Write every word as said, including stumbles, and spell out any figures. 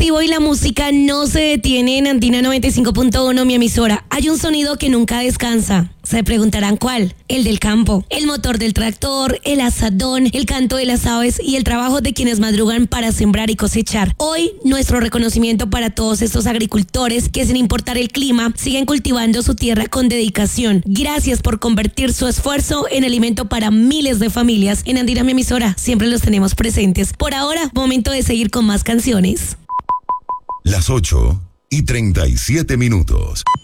informativo y la música no se detiene en Andina noventa y cinco punto uno, mi emisora. Hay un sonido que nunca descansa. Se preguntarán cuál. El del campo. El motor del tractor, el asadón, el canto de las aves y el trabajo de quienes madrugan para sembrar y cosechar. Hoy, nuestro reconocimiento para todos estos agricultores que, sin importar el clima, siguen cultivando su tierra con dedicación. Gracias por convertir su esfuerzo en alimento para miles de familias. En Andina, mi emisora, siempre los tenemos presentes. Por ahora, momento de seguir con más canciones. Las ocho y treinta y siete minutos.